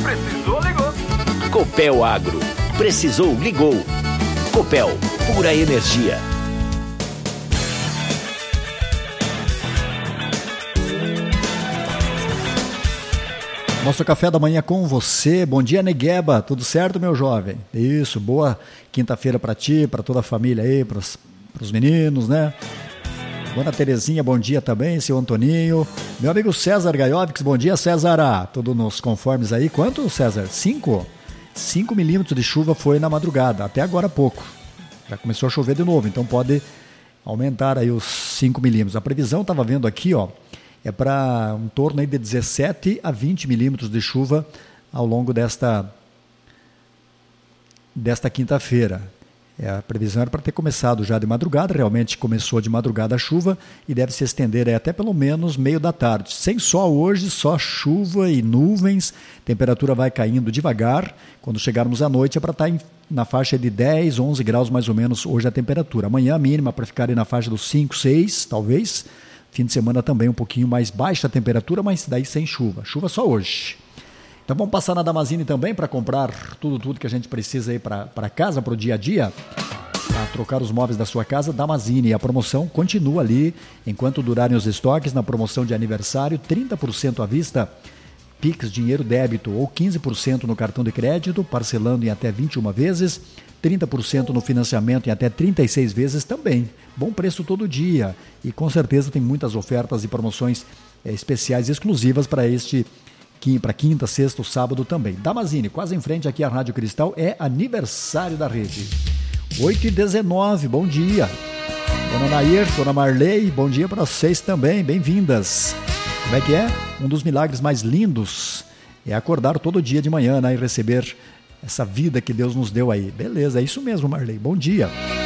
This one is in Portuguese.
Precisou, ligou. Copel Agro. Precisou, ligou. Copel, pura energia. Nosso café da manhã com você. Bom dia, Negueba. Tudo certo, meu jovem? Isso, boa quinta-feira para ti, para toda a família aí, para os meninos, né? Dona Terezinha, bom dia também, seu Antoninho. Meu amigo César Gaiovics, bom dia, César. Tudo nos conformes aí. Quanto, César? 5 milímetros de chuva foi na madrugada, até agora há pouco. Já começou a chover de novo, então pode aumentar aí os 5 milímetros. A previsão, estava vendo aqui, ó, é para um torno aí de 17 a 20 milímetros de chuva ao longo desta quinta-feira. A previsão era para ter começado já de madrugada, realmente começou de madrugada a chuva e deve se estender aí até pelo menos meio da tarde. Sem sol hoje, só chuva e nuvens, temperatura vai caindo devagar. Quando chegarmos à noite é para estar na faixa de 10, 11 graus mais ou menos hoje a temperatura. Amanhã a mínima para ficar aí na faixa dos 5, 6 talvez. Fim de semana também um pouquinho mais baixa a temperatura, mas daí sem chuva. Chuva só hoje. Então vamos passar na Damazini também para comprar tudo que a gente precisa aí para casa, para o dia a dia, para trocar os móveis da sua casa. Damazini, a promoção continua ali enquanto durarem os estoques. Na promoção de aniversário, 30% à vista, Pix, dinheiro débito, ou 15% no cartão de crédito, parcelando em até 21 vezes, 30% no financiamento em até 36 vezes também. Bom preço todo dia e com certeza tem muitas ofertas e promoções especiais exclusivas para quinta, sexta, sábado também. Damazini, quase em frente aqui à Rádio Cristal, é aniversário da rede. 8h19, bom dia. Dona Nair, Dona Marley, bom dia para vocês também, bem-vindas. Como é que é? Um dos milagres mais lindos é acordar todo dia de manhã, né, e receber essa vida que Deus nos deu aí. Beleza, é isso mesmo, Marley, bom dia.